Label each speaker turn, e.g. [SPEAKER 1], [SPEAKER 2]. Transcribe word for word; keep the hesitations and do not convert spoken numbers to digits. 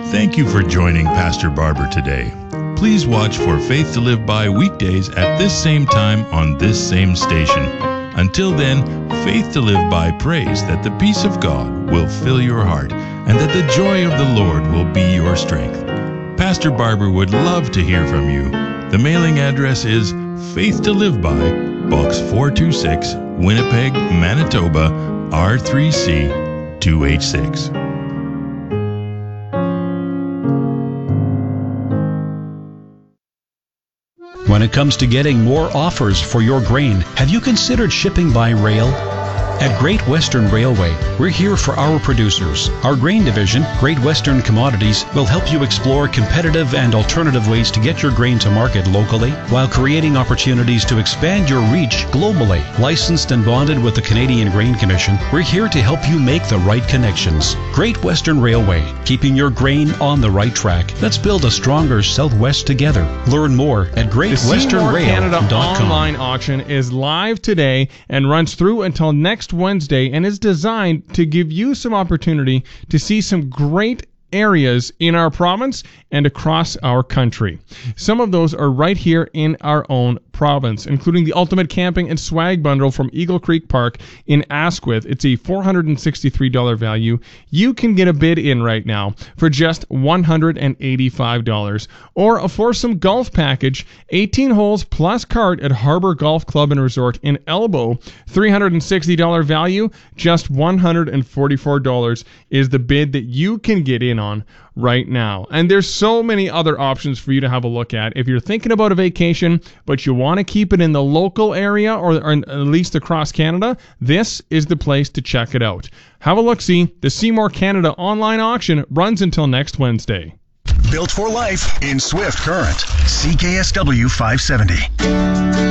[SPEAKER 1] Thank you for joining Pastor Barber today. Please watch for Faith to Live By weekdays at this same time on this same station. Until then, Faith to Live By prays that the peace of God will fill your heart and that the joy of the Lord will be your strength. Pastor Barber would love to hear from you. The mailing address is Faith to Live By, Box four two six, Winnipeg, Manitoba, R three C two H six.
[SPEAKER 2] When it comes to getting more offers for your grain, have you considered shipping by rail? At Great Western Railway, we're here for our producers. Our grain division, Great Western Commodities, will help you explore competitive and alternative ways to get your grain to market locally while creating opportunities to expand your reach globally. Licensed and bonded with the Canadian Grain Commission, we're here to help you make the right connections. Great Western Railway, keeping your grain on the right track. Let's build a stronger Southwest together. Learn more at great western rail dot com.
[SPEAKER 3] The Seymour Canada online auction is live today and runs through until next Wednesday, and is designed to give you some opportunity to see some great areas in our province and across our country. Some of those are right here in our own province, including the Ultimate Camping and Swag Bundle from Eagle Creek Park in Asquith. It's a four hundred sixty-three dollars value. You can get a bid in right now for just one hundred eighty-five dollars. Or a foursome golf package, eighteen holes plus cart at Harbor Golf Club and Resort in Elbow. three hundred sixty dollars value, just one hundred forty-four dollars is the bid that you can get in on right now. And there's so many other options for you to have a look at. If you're thinking about a vacation, but you want to keep it in the local area or, or at least across Canada, this is the place to check it out. Have a look-see. The Seymour Canada online auction runs until next Wednesday.
[SPEAKER 4] Built for life in Swift Current. C K S W five seventy.